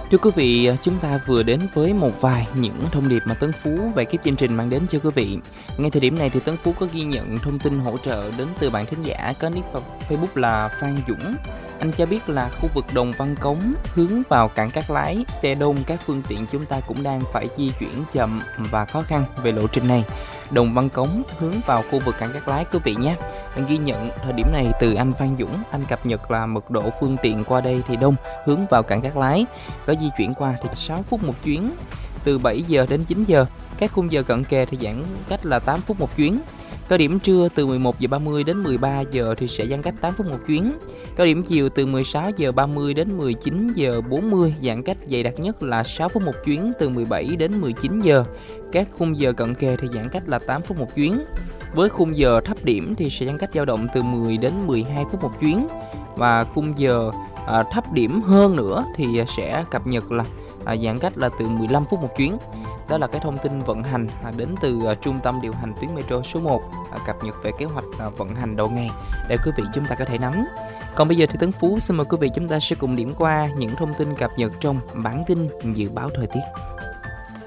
Thưa quý vị, chúng ta vừa đến với một vài những thông điệp mà Tấn Phú về cái chương trình mang đến cho quý vị. Ngay thời điểm này thì Tấn Phú có ghi nhận thông tin hỗ trợ đến từ bạn thính giả có nick Facebook là Phan Dũng. Anh cho biết là khu vực Đồng Văn Cống hướng vào cảng Cát Lái, xe đông các phương tiện chúng ta cũng đang phải di chuyển chậm và khó khăn về lộ trình này. Đồng Văn Cống hướng vào khu vực cảng Cát Lái quý vị nhé. Anh ghi nhận thời điểm này từ anh Phan Dũng, anh cập nhật là mật độ phương tiện qua đây thì đông, hướng vào cảng Cát Lái. Có di chuyển qua thì 6 phút một chuyến, từ 7 giờ đến 9 giờ. Các khung giờ cận kề thì giãn cách là 8 phút một chuyến. Cao điểm trưa từ 11 giờ 30 đến 13 giờ thì sẽ giãn cách 8 phút một chuyến. Cao điểm chiều từ 16 giờ 30 đến 19 giờ 40 giãn cách dày đặc nhất là 6 phút một chuyến từ 17 đến 19 giờ. Các khung giờ cận kề thì giãn cách là 8 phút một chuyến. Với khung giờ thấp điểm thì sẽ giãn cách dao động từ 10 đến 12 phút một chuyến. Và khung giờ thấp điểm hơn nữa thì sẽ cập nhật là giãn cách là từ 15 phút một chuyến. Đó là cái thông tin vận hành đến từ trung tâm điều hành tuyến metro số 1 cập nhật về kế hoạch vận hành đầu ngày để quý vị chúng ta có thể nắm. Còn bây giờ thì Tấn Phú xin mời quý vị chúng ta sẽ cùng điểm qua những thông tin cập nhật trong bản tin dự báo thời tiết.